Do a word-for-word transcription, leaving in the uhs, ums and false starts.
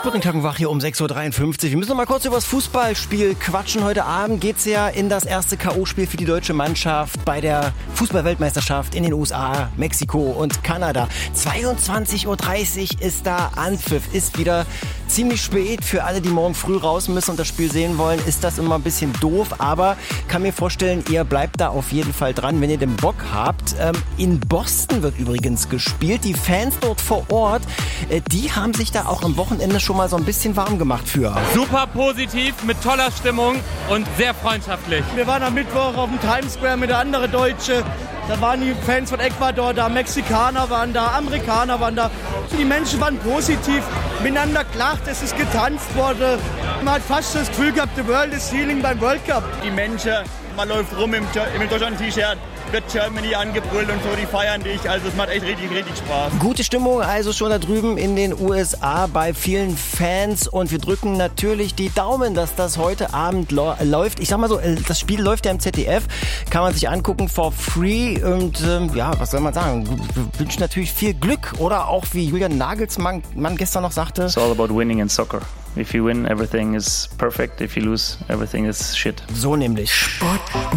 Spürring wach hier um sechs Uhr dreiundfünfzig. Wir müssen noch mal kurz über das Fußballspiel quatschen. Heute Abend geht's ja in das erste K O-Spiel für die deutsche Mannschaft bei der Fußball-Weltmeisterschaft in den U S A, Mexiko und Kanada. zweiundzwanzig Uhr dreißig ist da Anpfiff. Ist wieder ziemlich spät für alle, die morgen früh raus müssen und das Spiel sehen wollen. Ist das immer ein bisschen doof, aber kann mir vorstellen, ihr bleibt da auf jeden Fall dran, wenn ihr den Bock habt. Ähm, in Boston wird übrigens gespielt. Die Fans dort vor Ort, äh, die haben sich da auch am Wochenende schon mal so ein bisschen warm gemacht für. Super positiv, mit toller Stimmung und sehr freundschaftlich. Wir waren am Mittwoch auf dem Times Square mit der anderen Deutsche. Da waren die Fans von Ecuador da, Mexikaner waren da, Amerikaner waren da. Die Menschen waren positiv, miteinander gelacht, es ist getanzt worden. Man hat fast das Gefühl gehabt, the world is healing beim World Cup. Die Menschen, man läuft rum im, im Deutschland-T-Shirt, wird Germany angebrüllt und so, die feiern dich. Also es macht echt richtig, richtig Spaß. Gute Stimmung also schon da drüben in den U S A bei vielen Fans und wir drücken natürlich die Daumen, dass das heute Abend lo- läuft. Ich sag mal so, das Spiel läuft ja im Z D F, kann man sich angucken for free und ähm, ja, was soll man sagen, wir wünschen natürlich viel Glück oder auch wie Julian Nagelsmann Mann gestern noch sagte. It's all about winning in soccer. If you win, everything is perfect. If you lose, everything is shit. So nämlich. Sport